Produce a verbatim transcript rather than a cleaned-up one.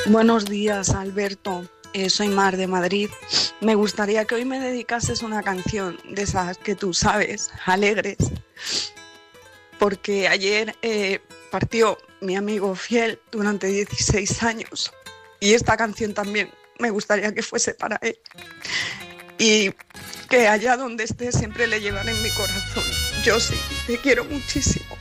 Buenos días, Alberto. Eh, soy Mar de Madrid. Me gustaría que hoy me dedicases una canción de esas que tú sabes, alegres, porque ayer eh, partió mi amigo fiel durante dieciséis años y esta canción también me gustaría que fuese para él y que allá donde esté siempre le llevaré en mi corazón. Yo sí, te quiero muchísimo.